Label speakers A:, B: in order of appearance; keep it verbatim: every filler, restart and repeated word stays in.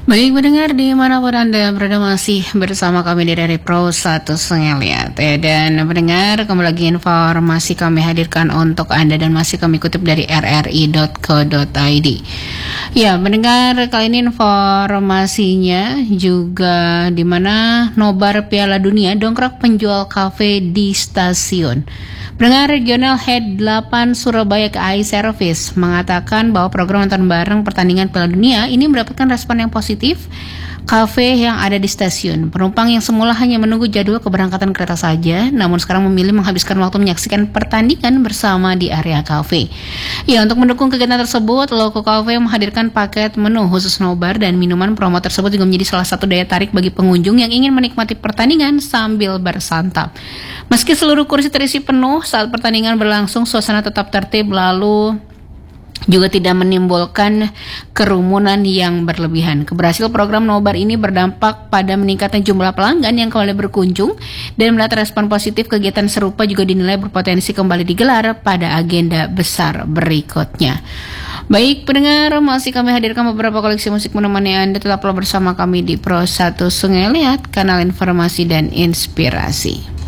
A: Baik mendengar dimanapun Anda berada masih bersama kami dari Pro satu Sengeliat ya. Dan mendengar kembali lagi informasi kami hadirkan untuk Anda dan masih kami kutip dari r r i dot co dot i d. Ya mendengar kali ini informasinya juga di mana nobar Piala Dunia dongkrak penjual kafe di stasiun. Pendengar Regional Head delapan Surabaya K A I Service mengatakan bahwa program nonton bareng pertandingan Piala Dunia ini mendapatkan respon yang positif. Kafe yang ada di stasiun, penumpang yang semula hanya menunggu jadwal keberangkatan kereta saja, namun sekarang memilih menghabiskan waktu menyaksikan pertandingan bersama di area kafe. Ya, untuk mendukung kegiatan tersebut, Loko Cafe menghadirkan paket menu khusus nobar dan minuman. Promo tersebut juga menjadi salah satu daya tarik bagi pengunjung yang ingin menikmati pertandingan sambil bersantap. Meski seluruh kursi terisi penuh saat pertandingan berlangsung, suasana tetap tertib lalu juga tidak menimbulkan kerumunan yang berlebihan. Keberhasilan program nobar ini berdampak pada meningkatnya jumlah pelanggan yang kembali berkunjung dan melihat respon positif. Kegiatan serupa juga dinilai berpotensi kembali digelar pada agenda besar berikutnya. Baik pendengar, masih kami hadirkan beberapa koleksi musik menemani Anda. Tetaplah bersama kami di Pro satu Sengeliat, kanal informasi dan inspirasi.